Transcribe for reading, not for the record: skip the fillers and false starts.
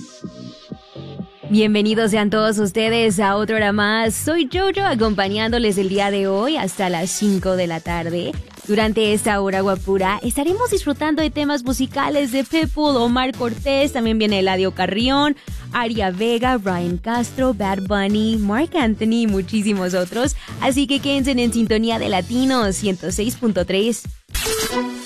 Bienvenidos sean todos ustedes a otra hora más. Soy Jojo acompañándoles el día de hoy hasta las 5 de la tarde. Durante esta hora guapura estaremos disfrutando de temas musicales de Pitbull, Omar Cortés, también viene Eladio Carrión, Aria Vega, Ryan Castro, Bad Bunny, Marc Anthony y muchísimos otros. Así que quédense en sintonía de Latinos 106.3.